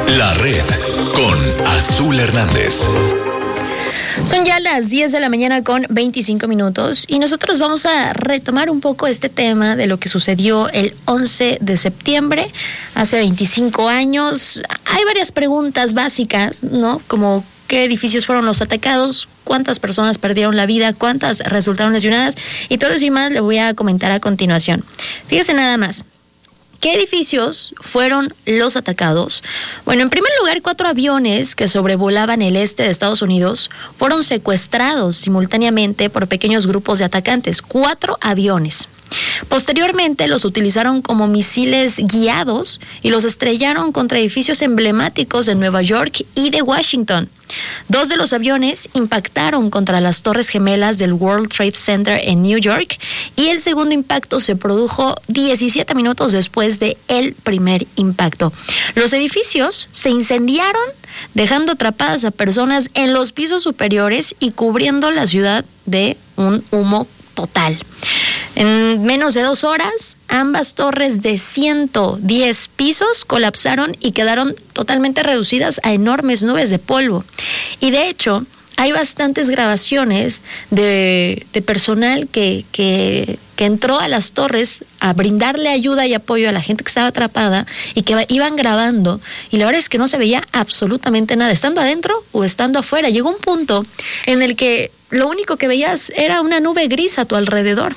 La Red con Azul Hernández. Son ya las 10 de la mañana con 25 minutos y nosotros vamos a retomar un poco este tema de lo que sucedió el 11 de septiembre, hace 25 años. Hay varias preguntas básicas, ¿no? Como qué edificios fueron los atacados, cuántas personas perdieron la vida, cuántas resultaron lesionadas y todo eso y más le voy a comentar a continuación. Fíjese nada más. ¿Qué edificios fueron los atacados? Bueno, en primer lugar, 4 aviones que sobrevolaban el este de Estados Unidos fueron secuestrados simultáneamente por pequeños grupos de atacantes. 4 aviones. Posteriormente los utilizaron como misiles guiados y los estrellaron contra edificios emblemáticos de Nueva York y de Washington. 2 de los aviones impactaron contra las Torres Gemelas del World Trade Center en New York y el segundo impacto se produjo 17 minutos después de el primer impacto. Los edificios se incendiaron, dejando atrapadas a personas en los pisos superiores y cubriendo la ciudad de un humo total. En menos de 2 horas, ambas torres de 110 pisos colapsaron y quedaron totalmente reducidas a enormes nubes de polvo. Y de hecho, hay bastantes grabaciones de personal que entró a las torres a brindarle ayuda y apoyo a la gente que estaba atrapada y que iban grabando. Y la verdad es que no se veía absolutamente nada, estando adentro o estando afuera. Llegó un punto en el que lo único que veías era una nube gris a tu alrededor.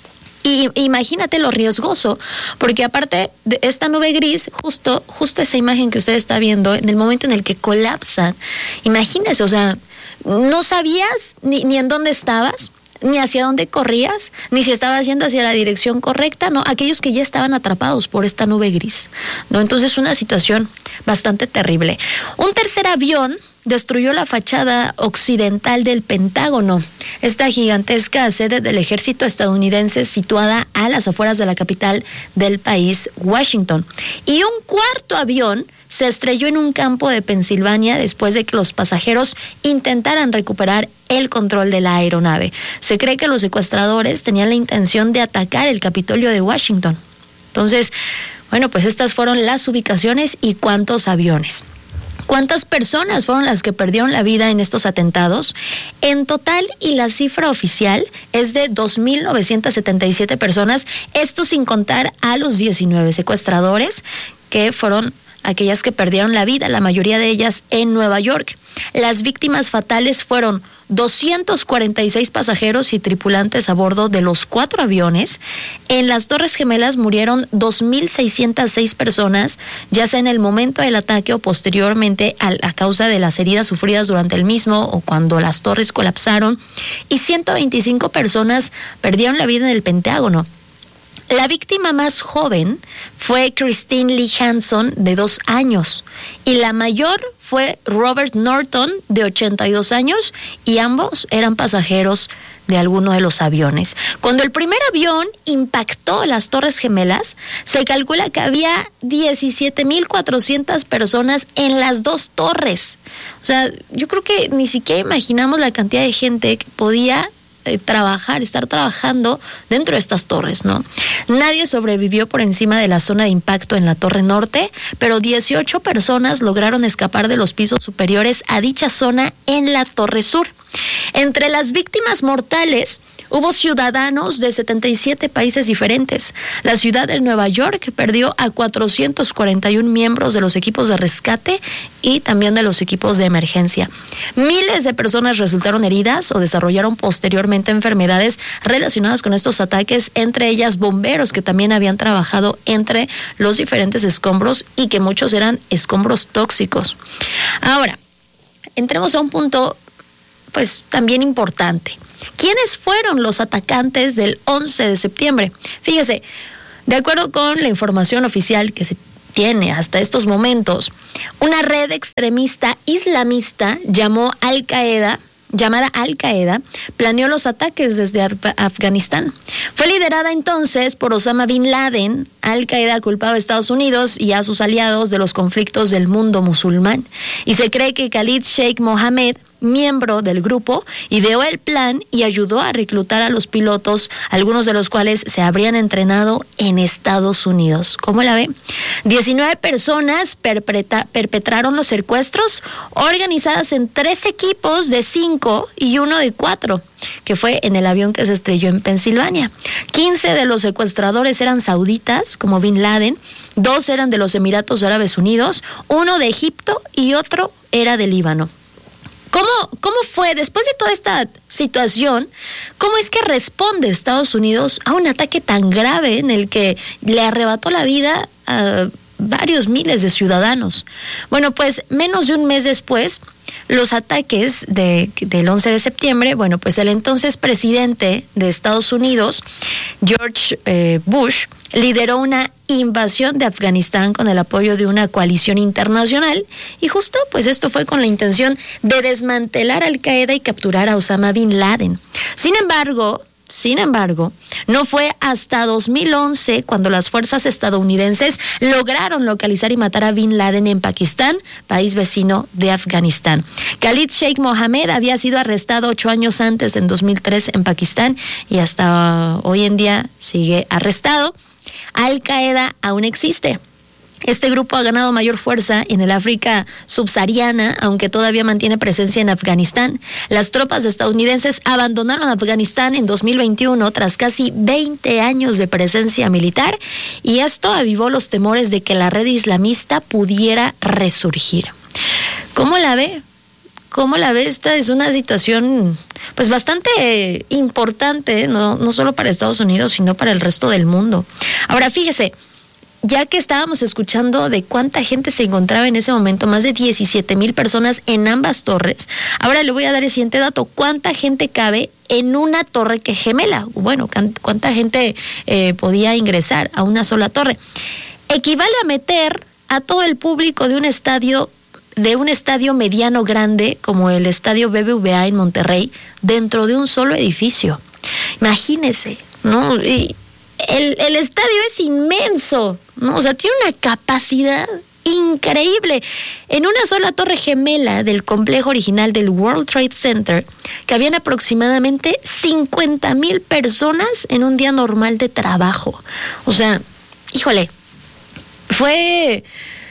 Y imagínate lo riesgoso, porque aparte de esta nube gris, justo esa imagen que usted está viendo, en el momento en el que colapsan, imagínese, o sea, no sabías ni en dónde estabas, ni hacia dónde corrías, ni si estabas yendo hacia la dirección correcta, ¿no? Aquellos que ya estaban atrapados por esta nube gris, ¿no? Entonces, una situación bastante terrible. Un tercer avión destruyó la fachada occidental del Pentágono, esta gigantesca sede del ejército estadounidense situada a las afueras de la capital del país, Washington. Y un cuarto avión se estrelló en un campo de Pensilvania después de que los pasajeros intentaran recuperar el control de la aeronave. Se cree que los secuestradores tenían la intención de atacar el Capitolio de Washington. Entonces, bueno, pues estas fueron las ubicaciones y cuántos aviones. ¿Cuántas personas fueron las que perdieron la vida en estos atentados? En total, y la cifra oficial es de 2.977 personas, esto sin contar a los 19 secuestradores, que fueron aquellas que perdieron la vida, la mayoría de ellas en Nueva York. Las víctimas fatales fueron 246 pasajeros y tripulantes a bordo de los 4 aviones. En las Torres Gemelas murieron 2.606 personas, ya sea en el momento del ataque o posteriormente a causa de las heridas sufridas durante el mismo o cuando las torres colapsaron. Y 125 personas perdieron la vida en el Pentágono. La víctima más joven fue Christine Lee Hanson, de 2 años, y la mayor fue Robert Norton, de 82 años, y ambos eran pasajeros de alguno de los aviones. Cuando el primer avión impactó las Torres Gemelas, se calcula que había 17.400 personas en las 2 torres. O sea, yo creo que ni siquiera imaginamos la cantidad de gente que podía estar trabajando dentro de estas torres, ¿no? Nadie sobrevivió por encima de la zona de impacto en la Torre Norte, pero 18 personas lograron escapar de los pisos superiores a dicha zona en la Torre Sur. Entre las víctimas mortales hubo ciudadanos de 77 países diferentes. La ciudad de Nueva York perdió a 441 miembros de los equipos de rescate y también de los equipos de emergencia. Miles de personas resultaron heridas o desarrollaron posteriormente enfermedades relacionadas con estos ataques, entre ellas bomberos que también habían trabajado entre los diferentes escombros y que muchos eran escombros tóxicos. Ahora, entremos a un punto pues también importante. ¿Quiénes fueron los atacantes del 11 de septiembre? Fíjese, de acuerdo con la información oficial que se tiene hasta estos momentos, una red extremista islamista llamada Al-Qaeda, planeó los ataques desde Afganistán. Fue liderada entonces por Osama Bin Laden. Al-Qaeda culpaba a Estados Unidos y a sus aliados de los conflictos del mundo musulmán. Y se cree que Khalid Sheikh Mohammed miembro del grupo, ideó el plan y ayudó a reclutar a los pilotos, algunos de los cuales se habrían entrenado en Estados Unidos. ¿Cómo la ve? 19 personas perpetraron los secuestros, organizadas en 3 equipos de 5 y uno de 4, que fue en el avión que se estrelló en Pensilvania. 15 de los secuestradores eran sauditas, como Bin Laden, 2 eran de los Emiratos Árabes Unidos, 1 de Egipto y otro era de Líbano. ¿Cómo fue, después de toda esta situación, cómo es que responde Estados Unidos a un ataque tan grave en el que le arrebató la vida a varios miles de ciudadanos? Bueno, pues menos de un mes después, los ataques del 11 de septiembre, bueno, pues el entonces presidente de Estados Unidos, George Bush, lideró una invasión de Afganistán con el apoyo de una coalición internacional, y justo pues esto fue con la intención de desmantelar a Al-Qaeda y capturar a Osama Bin Laden. Sin embargo, no fue hasta 2011 cuando las fuerzas estadounidenses lograron localizar y matar a Bin Laden en Pakistán, país vecino de Afganistán. Khalid Sheikh Mohammed había sido arrestado 8 años antes, en 2003, en Pakistán, y hasta hoy en día sigue arrestado. Al-Qaeda aún existe. Este grupo ha ganado mayor fuerza en el África subsahariana, aunque todavía mantiene presencia en Afganistán. Las tropas estadounidenses abandonaron Afganistán en 2021 tras casi 20 años de presencia militar, y esto avivó los temores de que la red islamista pudiera resurgir. ¿Cómo la ve? ¿Cómo la ve? Esta es una situación pues bastante importante, no solo para Estados Unidos, sino para el resto del mundo. Ahora, fíjese, ya que estábamos escuchando de cuánta gente se encontraba en ese momento, más de 17,000 personas en ambas torres, ahora le voy a dar el siguiente dato: ¿cuánta gente cabe en una torre que gemela? Bueno, ¿cuánta gente podía ingresar a una sola torre? Equivale a meter a todo el público de un estadio mediano grande como el estadio BBVA en Monterrey dentro de un solo edificio. Imagínese, ¿no? Y el estadio es inmenso, ¿no? O sea, tiene una capacidad increíble. En una sola torre gemela del complejo original del World Trade Center cabían aproximadamente 50,000 personas en un día normal de trabajo. O sea, híjole, fue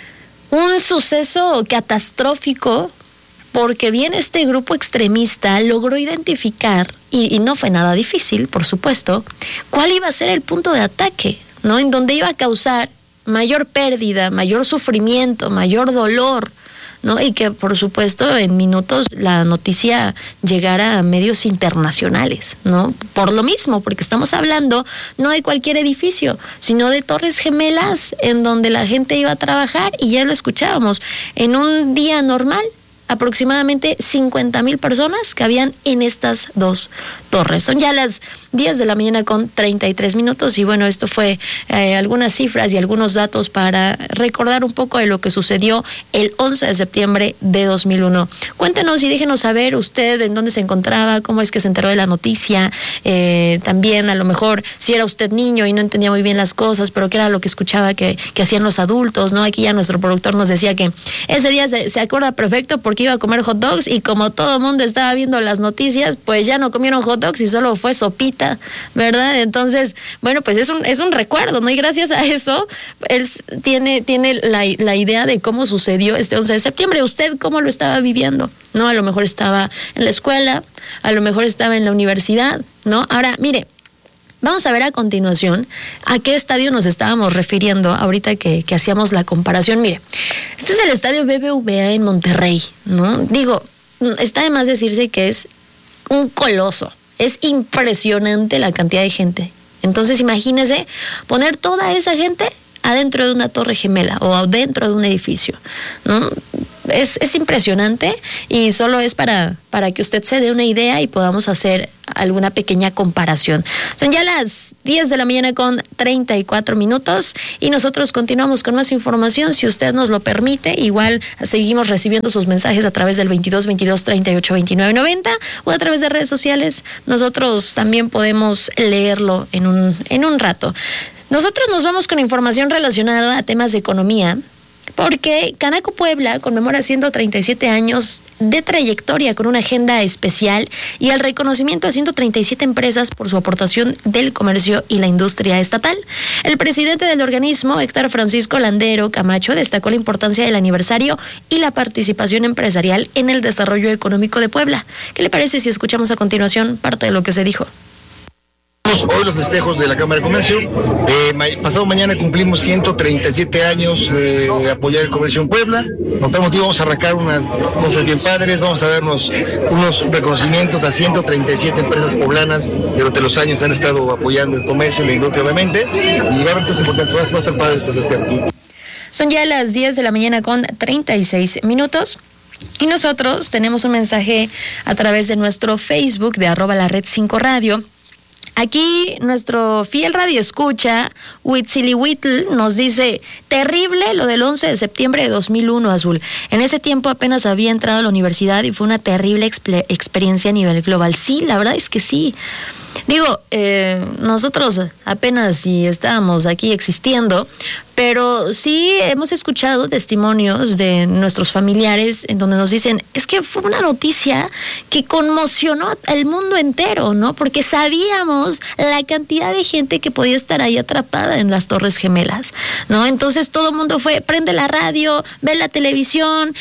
un suceso catastrófico, porque bien este grupo extremista logró identificar, y no fue nada difícil, por supuesto, cuál iba a ser el punto de ataque, ¿no? En donde iba a causar mayor pérdida, mayor sufrimiento, mayor dolor, ¿no? Y que, por supuesto, en minutos la noticia llegara a medios internacionales, ¿no? Por lo mismo, porque estamos hablando no de cualquier edificio, sino de torres gemelas en donde la gente iba a trabajar, y ya lo escuchábamos, en un día normal, aproximadamente 50,000 personas cabían en estas 2 torres. Son ya las 10 de la mañana con 33 minutos, y bueno, esto fue algunas cifras y algunos datos para recordar un poco de lo que sucedió el 11 de septiembre de 2001. Cuéntenos y déjenos saber usted en dónde se encontraba, cómo es que se enteró de la noticia, también a lo mejor si era usted niño y no entendía muy bien las cosas, pero qué era lo que escuchaba que hacían los adultos, ¿no? Aquí ya nuestro productor nos decía que ese día se acuerda perfecto porque iba a comer hot dogs, y como todo el mundo estaba viendo las noticias, pues ya no comieron hot dogs y solo fue sopita, ¿verdad? Entonces, bueno, pues es un recuerdo, ¿no? Y gracias a eso, él tiene la idea de cómo sucedió este 11 de septiembre. ¿Usted cómo lo estaba viviendo? ¿No? A lo mejor estaba en la escuela, a lo mejor estaba en la universidad, ¿no? Ahora, mire, vamos a ver a continuación a qué estadio nos estábamos refiriendo ahorita que hacíamos la comparación. Mire, este es el estadio BBVA en Monterrey, ¿no? Digo, está de más decirse que es un coloso. Es impresionante la cantidad de gente. Entonces, imagínese poner toda esa gente adentro de una torre gemela o adentro de un edificio, ¿no? Es impresionante, y solo es para que usted se dé una idea y podamos hacer alguna pequeña comparación. Son ya las 10 de la mañana con 34 minutos y nosotros continuamos con más información, si usted nos lo permite. Igual seguimos recibiendo sus mensajes a través del 22 22 38 29 90 o a través de redes sociales. Nosotros también podemos leerlo en un rato. Nosotros nos vamos con información relacionada a temas de economía. porque Canaco Puebla conmemora 137 años de trayectoria con una agenda especial y el reconocimiento a 137 empresas por su aportación del comercio y la industria estatal. El presidente del organismo, Héctor Francisco Landero Camacho, destacó la importancia del aniversario y la participación empresarial en el desarrollo económico de Puebla. ¿Qué le parece si escuchamos a continuación parte de lo que se dijo? Hoy los festejos de la Cámara de Comercio. Pasado mañana cumplimos 137 años de apoyar el comercio en Puebla. Con tal motivo vamos a arrancar unas cosas bien padres, vamos a darnos unos reconocimientos a 137 empresas poblanas que durante los años han estado apoyando el comercio y la industria, obviamente, y va a haber cosas importantes, va a estar padre estos festejos. Son ya las 10 de la mañana con 36 minutos. Y nosotros tenemos un mensaje a través de nuestro Facebook de @lared5radio. Aquí nuestro fiel radioescucha, Huitzilihuitl, nos dice: terrible lo del 11 de septiembre de 2001, Azul. En ese tiempo apenas había entrado a la universidad y fue una terrible experiencia a nivel global. Sí, la verdad es que sí. Digo, nosotros apenas si estábamos aquí existiendo, pero sí hemos escuchado testimonios de nuestros familiares en donde nos dicen, es que fue una noticia que conmocionó al mundo entero, ¿no? Porque sabíamos la cantidad de gente que podía estar ahí atrapada en las Torres Gemelas, ¿no? Entonces todo el mundo fue, prende la radio, ve la televisión,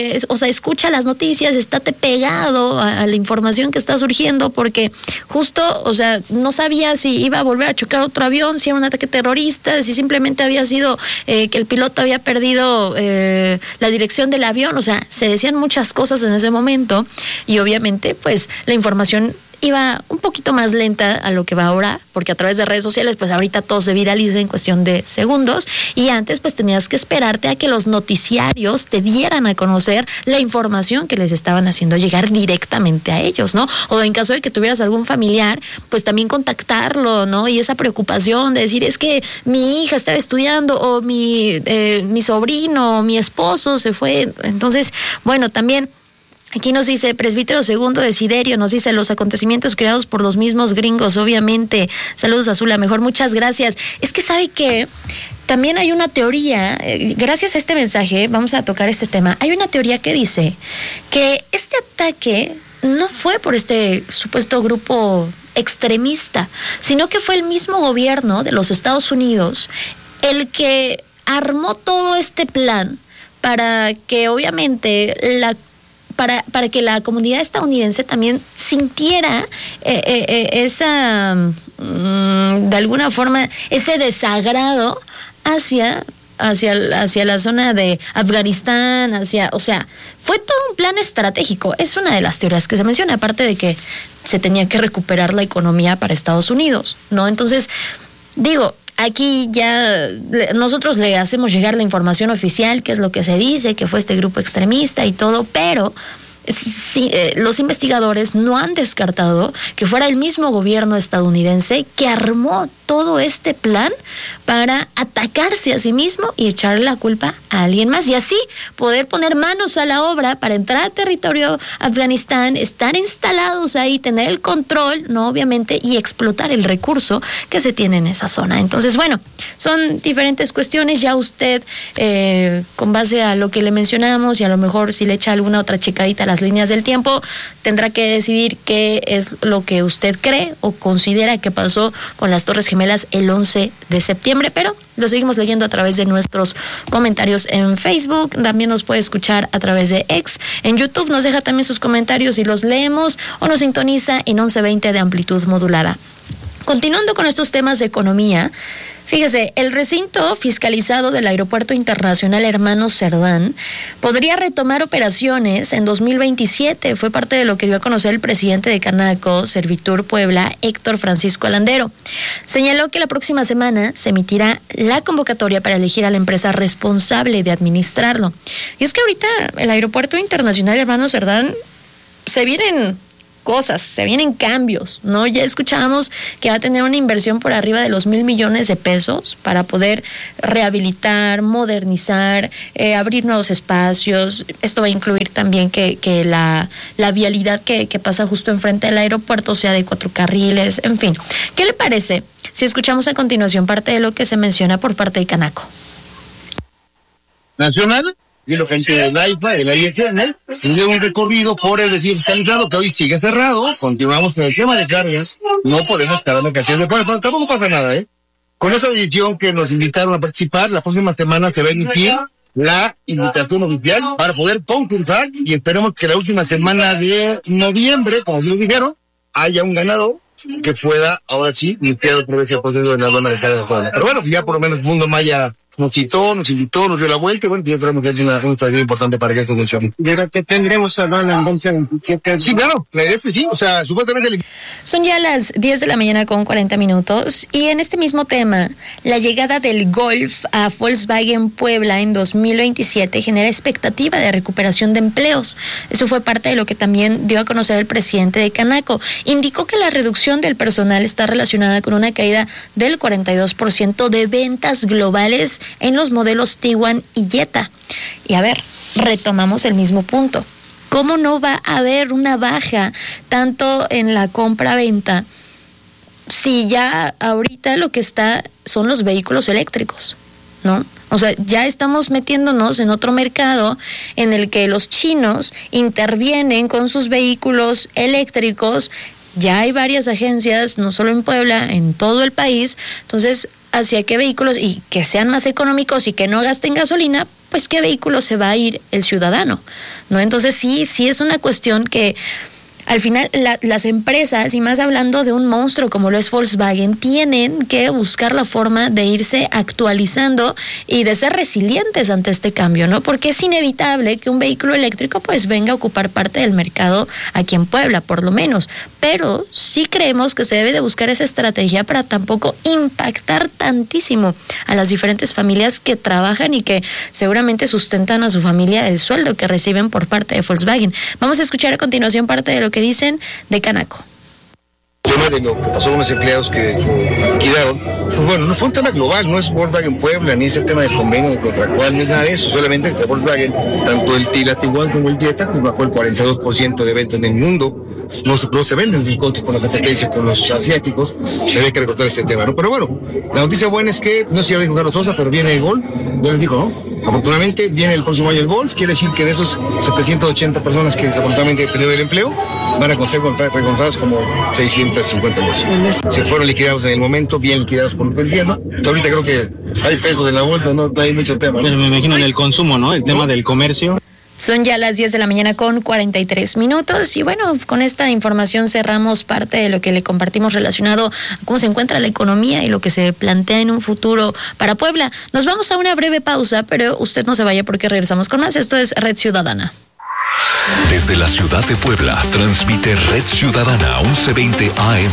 escucha las noticias, estate pegado a la información que está surgiendo, porque justo, no sabía si iba a volver a chocar otro avión, si era un ataque terrorista, si simplemente había sido que el piloto había perdido la dirección del avión. Se decían muchas cosas en ese momento y obviamente pues la información iba un poquito más lenta a lo que va ahora, porque a través de redes sociales pues ahorita todo se viraliza en cuestión de segundos, y antes pues tenías que esperarte a que los noticiarios te dieran a conocer la información que les estaban haciendo llegar directamente a ellos, ¿no? O en caso de que tuvieras algún familiar, pues también contactarlo, ¿no? Y esa preocupación de decir, es que mi hija estaba estudiando, o mi sobrino, mi esposo se fue. Entonces, bueno, también aquí nos dice Presbítero Segundo Desiderio, nos dice: los acontecimientos creados por los mismos gringos, obviamente. Saludos, Azul, la mejor, muchas gracias. Es que sabe que también hay una teoría, gracias a este mensaje vamos a tocar este tema. Hay una teoría que dice que este ataque no fue por este supuesto grupo extremista, sino que fue el mismo gobierno de los Estados Unidos el que armó todo este plan para que obviamente para que la comunidad estadounidense también sintiera esa, de alguna forma, ese desagrado hacia la zona de Afganistán, fue todo un plan estratégico. Es una de las teorías que se menciona, aparte de que se tenía que recuperar la economía para Estados Unidos, ¿no? Entonces, digo, aquí ya nosotros le hacemos llegar la información oficial, que es lo que se dice, que fue este grupo extremista y todo, pero sí, los investigadores no han descartado que fuera el mismo gobierno estadounidense que armó todo este plan para atacarse a sí mismo y echarle la culpa a alguien más, y así poder poner manos a la obra para entrar al territorio Afganistán, estar instalados ahí, tener el control, ¿no? Obviamente, y explotar el recurso que se tiene en esa zona. Entonces, bueno, son diferentes cuestiones. Ya usted, con base a lo que le mencionamos, y a lo mejor si le echa alguna otra checadita a las líneas del tiempo, tendrá que decidir qué es lo que usted cree o considera que pasó con las Torres Gemelas el 11 de septiembre, pero lo seguimos leyendo a través de nuestros comentarios en Facebook. También nos puede escuchar a través de X. En YouTube nos deja también sus comentarios y los leemos, o nos sintoniza en 1120 de amplitud modulada. Continuando con estos temas de economía, fíjese, el recinto fiscalizado del Aeropuerto Internacional Hermanos Cerdán podría retomar operaciones en 2027. Fue parte de lo que dio a conocer el presidente de Canaco Servitur Puebla, Héctor Francisco Landero. Señaló que la próxima semana se emitirá la convocatoria para elegir a la empresa responsable de administrarlo. Y es que ahorita el Aeropuerto Internacional Hermanos Cerdán se vienen cosas, se vienen cambios, ¿no? Ya escuchábamos que va a tener una inversión por arriba de los 1,000 millones de pesos para poder rehabilitar, modernizar, abrir nuevos espacios. Esto va a incluir también que la vialidad que pasa justo enfrente del aeropuerto sea de 4 carriles, en fin. ¿Qué le parece si escuchamos a continuación parte de lo que se menciona por parte de Canaco? nacional. Y la gente de la IFA, de la IFN, sigue un recorrido por el recibo fiscalizado que hoy sigue cerrado. Continuamos con el tema de cargas. No podemos quedar en canciones de pueblo, pero tampoco pasa nada, Con esta decisión que nos invitaron a participar, la próxima semana se va a emitir la invitación oficial para poder concursar y esperemos que la última semana de noviembre, como nos dijeron, haya un ganador que pueda, ahora sí, limpiar otra vez el proceso de la aduana de carga de Puebla. Pero bueno, ya por lo menos el Mundo Maya nos citó, nos invitó, nos dio la vuelta y bueno, ya tenemos que hacer una estrategia importante para que esto funcione. ¿Y ahora que tendremos aduana entonces en 27? Sí, claro, la idea es que sí, o sea, supuestamente... Son ya las 10 de la mañana con 40 minutos y en este mismo tema, la llegada del Golf a Volkswagen Puebla en 2027 genera expectativa de recuperación de empleos. Eso fue parte de lo que también dio a conocer el presidente de Canaco. Indicó que la reducción del personal está relacionada con una caída del 42% de ventas globales en los modelos Tiguan y Jetta. Y a ver, retomamos el mismo punto. ¿Cómo no va a haber una baja tanto en la compra-venta si ya ahorita lo que está son los vehículos eléctricos, ¿no? O sea, ya estamos metiéndonos en otro mercado en el que los chinos intervienen con sus vehículos eléctricos. Ya hay varias agencias, no solo en Puebla, en todo el país. Entonces, ¿hacia qué vehículos? Y que sean más económicos y que no gasten gasolina, pues ¿qué vehículo se va a ir el ciudadano? ¿No? Entonces sí es una cuestión que al final las empresas, y más hablando de un monstruo como lo es Volkswagen, tienen que buscar la forma de irse actualizando y de ser resilientes ante este cambio, ¿no? Porque es inevitable que un vehículo eléctrico pues venga a ocupar parte del mercado aquí en Puebla, por lo menos. Pero sí creemos que se debe de buscar esa estrategia para tampoco impactar tantísimo a las diferentes familias que trabajan y que seguramente sustentan a su familia el sueldo que reciben por parte de Volkswagen. Vamos a escuchar a continuación parte de lo que dicen de Canaco. El tema de lo que pasó con los empleados que quedaron, pues bueno, no fue un tema global, no es Volkswagen Puebla, ni es el tema de convenio contractual, ni es nada de eso, solamente que Volkswagen, tanto el Tiguan como el Jetta, pues bajó el 42% de ventas en el mundo, no se venden en con la competencia con los asiáticos, se ve que recortar este tema, ¿no? Pero bueno, la noticia buena es que, no sé si ya dijo Carlos Sosa, pero viene el Golf, ya les dijo, ¿no? Afortunadamente viene el próximo año el Golf, quiere decir que de esos 780 personas que desafortunadamente perdieron el empleo, van a ser recontadas como 650 personas. Se fueron liquidados en el momento, bien liquidados por lo que entiendo. Ahorita creo que hay pesos en la bolsa, no hay mucho tema, ¿no? Pero me imagino en el consumo, ¿no? El tema del comercio. Son ya las 10 de la mañana con 43 minutos y bueno, con esta información cerramos parte de lo que le compartimos relacionado a cómo se encuentra la economía y lo que se plantea en un futuro para Puebla. Nos vamos a una breve pausa, pero usted no se vaya porque regresamos con más. Esto es Red Ciudadana. Desde la ciudad de Puebla, transmite Red Ciudadana 1120 AM,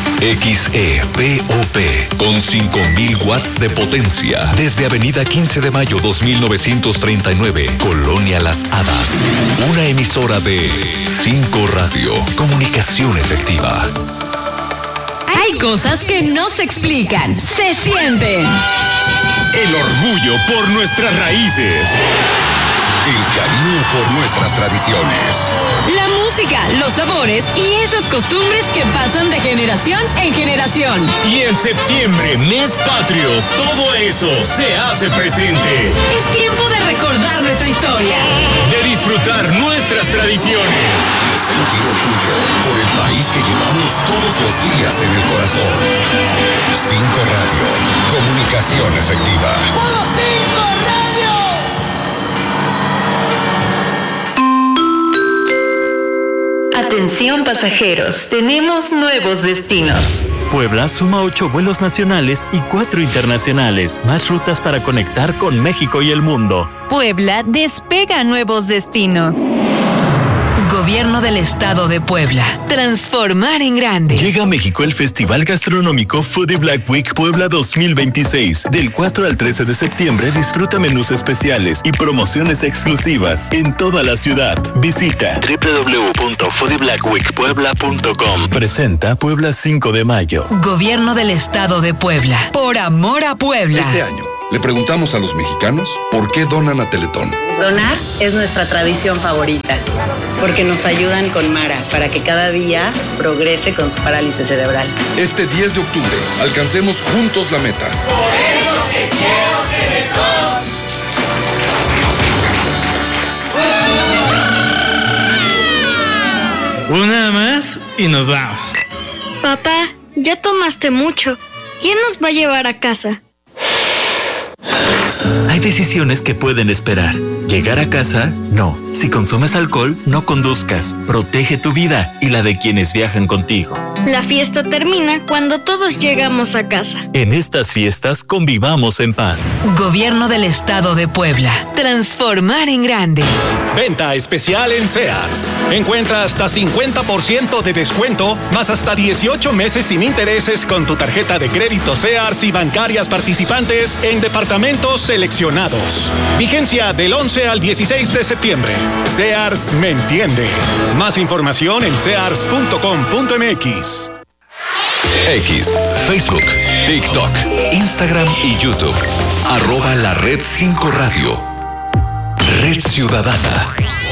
XEPOP, con 5,000 watts de potencia. Desde Avenida 15 de Mayo 2939, Colonia Las Hadas. Una emisora de 5 Radio, comunicación efectiva. Hay cosas que no se explican, se sienten. El orgullo por nuestras raíces. El cariño por nuestras tradiciones. La música, los sabores y esas costumbres que pasan de generación en generación. Y en septiembre, mes patrio, todo eso se hace presente. Es tiempo de recordar nuestra historia. De disfrutar nuestras tradiciones. De sentir orgullo por el país que llevamos todos los días en el corazón. 5 Radio, comunicación efectiva. ¡Todo 5 Radio! Atención pasajeros, tenemos nuevos destinos. Puebla suma 8 vuelos nacionales y 4 internacionales, más rutas para conectar con México y el mundo. Puebla despega a nuevos destinos. Gobierno del Estado de Puebla. Transformar en grande. Llega a México el Festival Gastronómico Foodie Black Week Puebla 2026. Del 4 al 13 de septiembre disfruta menús especiales y promociones exclusivas en toda la ciudad. Visita www.foodieblackweekpuebla.com. Presenta Puebla 5 de Mayo. Gobierno del Estado de Puebla. Por amor a Puebla. Este año le preguntamos a los mexicanos por qué donan a Teletón. Donar es nuestra tradición favorita, porque nos ayudan con Mara para que cada día progrese con su parálisis cerebral. Este 10 de octubre, alcancemos juntos la meta. Por eso te quiero, Teletón. y nos vamos. Papá, ya tomaste mucho. ¿Quién nos va a llevar a casa? Hay decisiones que pueden esperar. Llegar a casa, no. Si consumes alcohol, no conduzcas. Protege tu vida y la de quienes viajan contigo. La fiesta termina cuando todos llegamos a casa. En estas fiestas convivamos en paz. Gobierno del Estado de Puebla. Transformar en grande. Venta especial en Sears. Encuentra hasta 50% de descuento, más hasta 18 meses sin intereses con tu tarjeta de crédito Sears y bancarias participantes en departamentos seleccionados. Vigencia del 11 al 16 de septiembre. Sears me entiende. Más información en sears.com.mx. X, Facebook, TikTok, Instagram y YouTube. @la Red 5 Radio. Red Ciudadana.